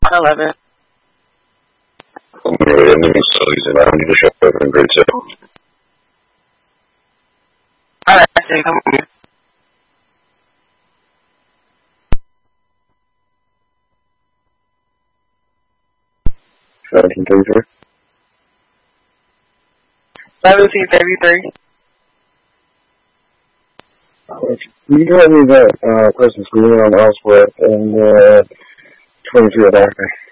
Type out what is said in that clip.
11. I'm really into new studies and I'm going to show up in grade 7. Alright, I see. Come on. 1733. 1733. You can let me that person's email elsewhere and 22 at